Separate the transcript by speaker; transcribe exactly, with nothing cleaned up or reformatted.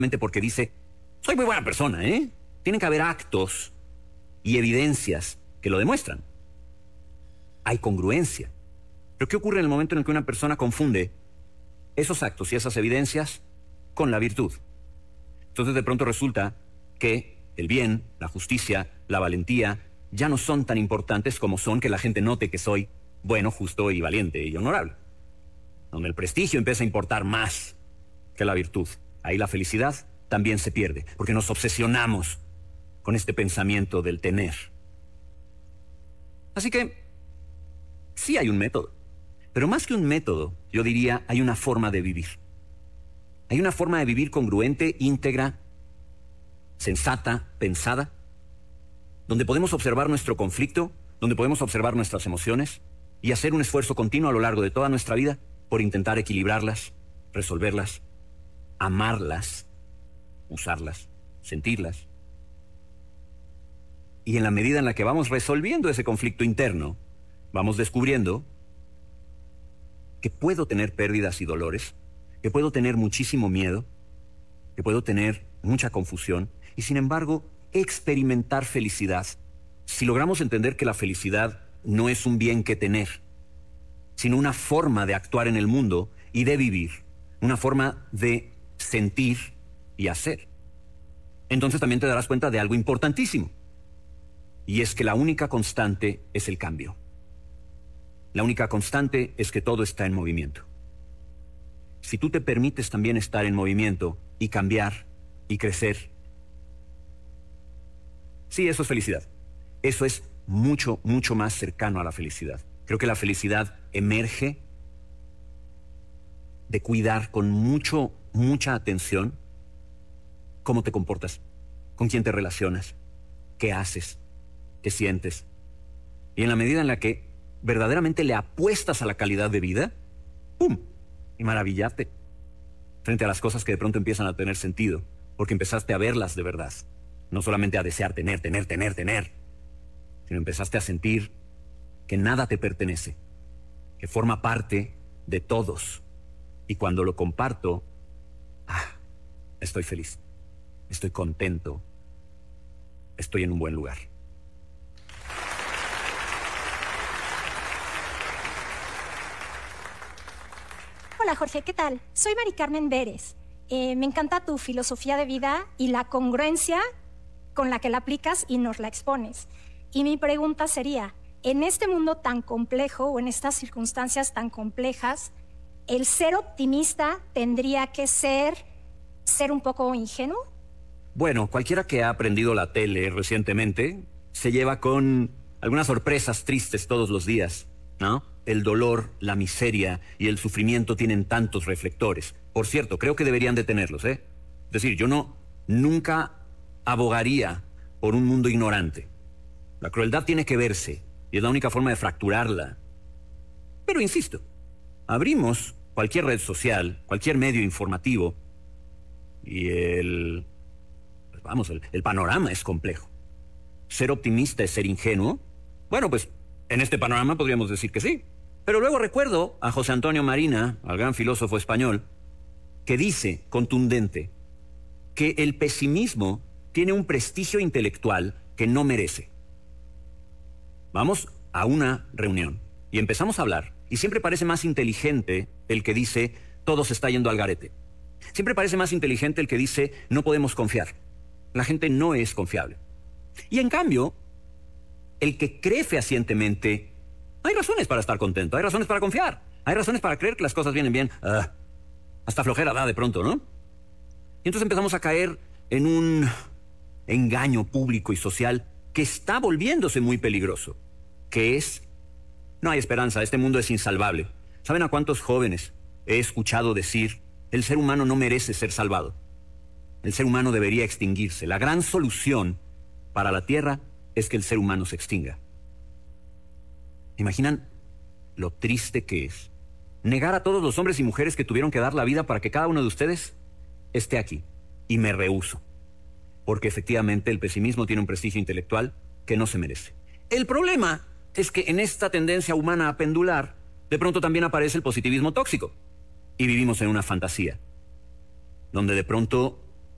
Speaker 1: porque dice, soy muy buena persona, ¿eh? Tienen que haber actos y evidencias que lo demuestran. Hay congruencia. Pero ¿qué ocurre en el momento en el que una persona confunde esos actos y esas evidencias con la virtud? Entonces de pronto resulta que el bien, la justicia, la valentía ya no son tan importantes como son que la gente note que soy bueno, justo y valiente y honorable. Donde el prestigio empieza a importar más que la virtud. Ahí la felicidad también se pierde, porque nos obsesionamos con este pensamiento del tener. Así que sí hay un método, pero más que un método, yo diría, hay una forma de vivir. Hay una forma de vivir congruente, íntegra, sensata, pensada, donde podemos observar nuestro conflicto, donde podemos observar nuestras emociones y hacer un esfuerzo continuo a lo largo de toda nuestra vida por intentar equilibrarlas, resolverlas, amarlas, usarlas, sentirlas. Y en la medida en la que vamos resolviendo ese conflicto interno, vamos descubriendo que puedo tener pérdidas y dolores, que puedo tener muchísimo miedo, que puedo tener mucha confusión, y sin embargo, experimentar felicidad. Si logramos entender que la felicidad no es un bien que tener, sino una forma de actuar en el mundo y de vivir, una forma de sentir y hacer, entonces también te darás cuenta de algo importantísimo, y es que la única constante es el cambio. La única constante es que todo está en movimiento. Si tú te permites también estar en movimiento y cambiar y crecer, sí, eso es felicidad. Eso es mucho, mucho más cercano a la felicidad. Creo que la felicidad emerge de cuidar con mucho, mucha atención cómo te comportas, con quién te relacionas, qué haces, qué sientes. Y en la medida en la que verdaderamente le apuestas a la calidad de vida, ¡pum!, y maravillarte frente a las cosas que de pronto empiezan a tener sentido, porque empezaste a verlas de verdad. No solamente a desear tener, tener, tener, tener, sino empezaste a sentir que nada te pertenece, que forma parte de todos. Y cuando lo comparto, ah, estoy feliz, estoy contento, estoy en un buen lugar.
Speaker 2: Hola Jorge, ¿qué tal? Soy Mari Carmen Vérez. Eh, me encanta tu filosofía de vida y la congruencia con la que la aplicas y nos la expones. Y mi pregunta sería, en este mundo tan complejo o en estas circunstancias tan complejas, ¿el ser optimista tendría que ser, ser un poco ingenuo?
Speaker 1: Bueno, cualquiera que ha aprendido la tele recientemente se lleva con algunas sorpresas tristes todos los días, ¿no? El dolor, la miseria y el sufrimiento tienen tantos reflectores. Por cierto, creo que deberían de tenerlos, ¿eh? Es decir, yo no, nunca abogaría por un mundo ignorante. La crueldad tiene que verse y es la única forma de fracturarla. Pero insisto, abrimos cualquier red social, cualquier medio informativo y el, pues vamos, el, el panorama es complejo. ¿Ser optimista es ser ingenuo? Bueno, pues en este panorama podríamos decir que sí. Pero luego recuerdo a José Antonio Marina, al gran filósofo español, que dice, contundente, que el pesimismo tiene un prestigio intelectual que no merece. Vamos a una reunión y empezamos a hablar y siempre parece más inteligente el que dice todo se está yendo al garete. Siempre parece más inteligente el que dice no podemos confiar. La gente no es confiable. Y en cambio, el que cree fehacientemente, hay razones para estar contento, hay razones para confiar, hay razones para creer que las cosas vienen bien. Uh, hasta flojera da de pronto, ¿no? Y entonces empezamos a caer en un engaño público y social que está volviéndose muy peligroso, que es, no hay esperanza, este mundo es insalvable. ¿Saben a cuántos jóvenes he escuchado decir, el ser humano no merece ser salvado? El ser humano debería extinguirse. La gran solución para la Tierra es que el ser humano se extinga. ¿Imaginan lo triste que es negar a todos los hombres y mujeres que tuvieron que dar la vida para que cada uno de ustedes esté aquí? Y me rehúso, porque efectivamente el pesimismo tiene un prestigio intelectual que no se merece. El problema es que en esta tendencia humana a pendular, de pronto también aparece el positivismo tóxico. Y vivimos en una fantasía, donde de pronto